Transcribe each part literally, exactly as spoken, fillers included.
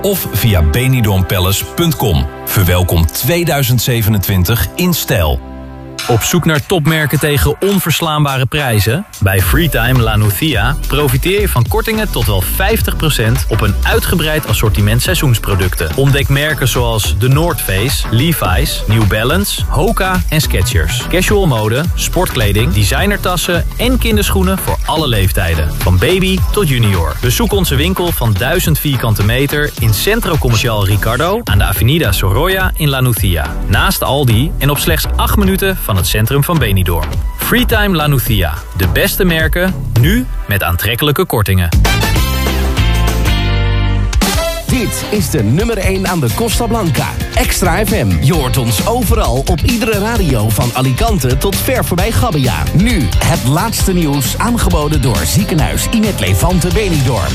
of via benidorm palace punt com. Verwelkom tweeduizend zevenentwintig in stijl. Op zoek naar topmerken tegen onverslaanbare prijzen? Bij Freetime La Nucia profiteer je van kortingen tot wel vijftig procent op een uitgebreid assortiment seizoensproducten. Ontdek merken zoals de North Face, Levi's, New Balance, Hoka en Skechers. Casual mode, sportkleding, designertassen en kinderschoenen voor alle leeftijden. Van baby tot junior. Bezoek onze winkel van duizend vierkante meter in Centro Comercial Ricardo aan de Avenida Sorolla in La Nucia. Naast Aldi en op slechts acht minuten van het centrum van Benidorm. Freetime La Nucia. De beste merken, nu met aantrekkelijke kortingen. Dit is de nummer één aan de Costa Blanca. Extra F M. Je hoort ons overal op iedere radio van Alicante tot ver voorbij Gabbia. Nu het laatste nieuws aangeboden door ziekenhuis Imet Levante Benidorm.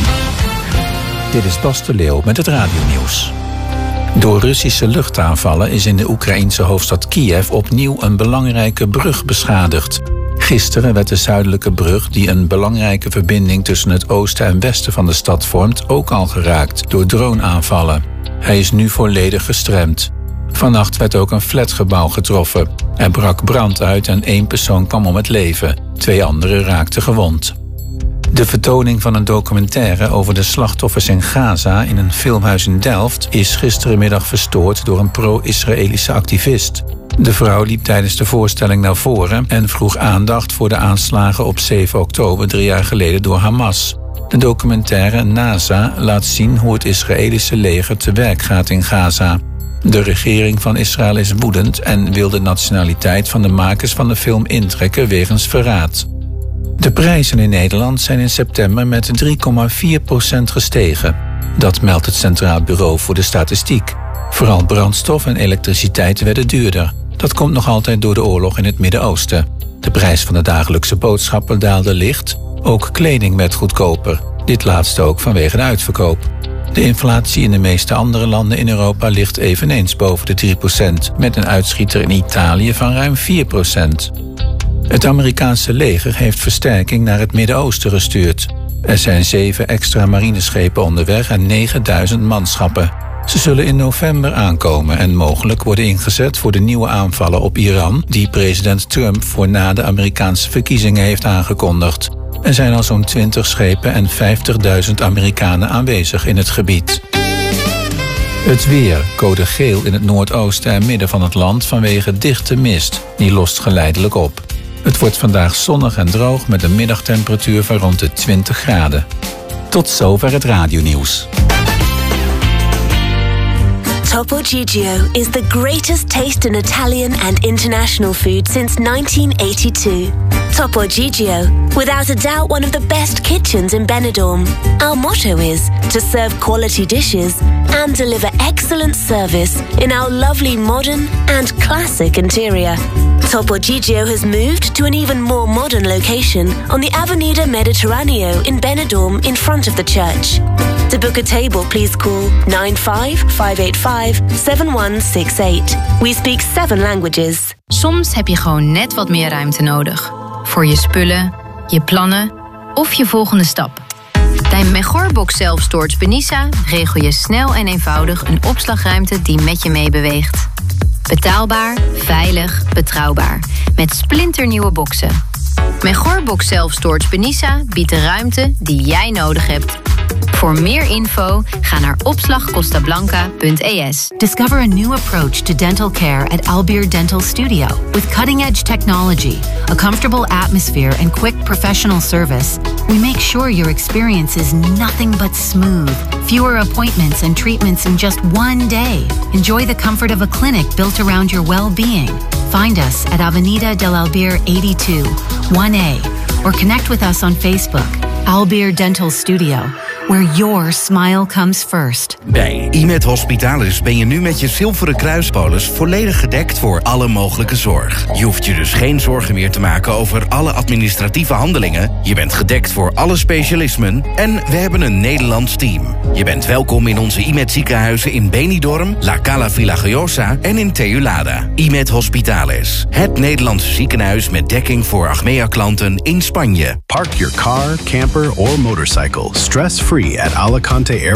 Dit is Bas de Leeuw met het radionieuws. Door Russische luchtaanvallen is in de Oekraïense hoofdstad Kiev opnieuw een belangrijke brug beschadigd. Gisteren werd de zuidelijke brug, die een belangrijke verbinding tussen het oosten en westen van de stad vormt, ook al geraakt door droneaanvallen. Hij is nu volledig gestremd. Vannacht werd ook een flatgebouw getroffen. Er brak brand uit en één persoon kwam om het leven. Twee anderen raakten gewond. De vertoning van een documentaire over de slachtoffers in Gaza in een filmhuis in Delft is gisterenmiddag verstoord door een pro-Israëlische activist. De vrouw liep tijdens de voorstelling naar voren en vroeg aandacht voor de aanslagen op zeven oktober drie jaar geleden door Hamas. De documentaire NASA laat zien hoe het Israëlische leger te werk gaat in Gaza. De regering van Israël is woedend en wil de nationaliteit van de makers van de film intrekken wegens verraad. De prijzen in Nederland zijn in september met drie komma vier procent gestegen. Dat meldt het Centraal Bureau voor de Statistiek. Vooral brandstof en elektriciteit werden duurder. Dat komt nog altijd door de oorlog in het Midden-Oosten. De prijs van de dagelijkse boodschappen daalde licht. Ook kleding werd goedkoper. Dit laatste ook vanwege de uitverkoop. De inflatie in de meeste andere landen in Europa ligt eveneens boven de drie procent... met een uitschieter in Italië van ruim vier procent. Het Amerikaanse leger heeft versterking naar het Midden-Oosten gestuurd. Er zijn zeven extra marineschepen onderweg en negenduizend manschappen. Ze zullen in november aankomen en mogelijk worden ingezet voor de nieuwe aanvallen op Iran, die president Trump voor na de Amerikaanse verkiezingen heeft aangekondigd. Er zijn al zo'n twintig schepen en vijftigduizend Amerikanen aanwezig in het gebied. Het weer, code geel in het noordoosten en midden van het land vanwege dichte mist. Die lost geleidelijk op. Het wordt vandaag zonnig en droog met een middagtemperatuur van rond de twintig graden. Tot zover het radionieuws. Topo Gigio is the greatest taste in Italian and international food since nineteen eighty-two. Topo Gigio, without a doubt one of the best kitchens in Benidorm. Our motto is to serve quality dishes and deliver excellent service in our lovely modern and classic interior. Topo Gigio has moved to an even more modern location on the Avenida Mediterraneo in Benidorm in front of the church. To book a table, please call nine five five eight five seven one six eight. We speak seven languages. Soms heb je gewoon net wat meer ruimte nodig. Voor je spullen, je plannen of je volgende stap. Bij Megorbox Self Storage Benissa regel je snel en eenvoudig een opslagruimte die met je meebeweegt. Betaalbaar, veilig, betrouwbaar. Met splinternieuwe boxen. Megorbox Self Storage Benissa biedt de ruimte die jij nodig hebt. Voor meer info ga naar opslag costa blanca punt e s. Discover a new approach to dental care at Albir Dental Studio. With cutting-edge technology, a comfortable atmosphere and quick professional service, we make sure your experience is nothing but smooth. Fewer appointments and treatments in just one day. Enjoy the comfort of a clinic built around your well-being. Find us at Avenida del Albir eighty-two, one A, or connect with us on Facebook. Albir Dental Studio, where your smile comes first. Bij Imet Hospitalis ben je nu met je zilveren kruispolis volledig gedekt voor alle mogelijke zorg. Je hoeft je dus geen zorgen meer te maken over alle administratieve handelingen. Je bent gedekt voor alle specialismen en we hebben een Nederlands team. Je bent welkom in onze Imet ziekenhuizen in Benidorm, La Cala Villajoyosa en in Teulada. Imet Hospitalis, het Nederlandse ziekenhuis met dekking voor Achmea-klanten in Spanje. Park your car, camper or motorcycle stress-free at Alicante Air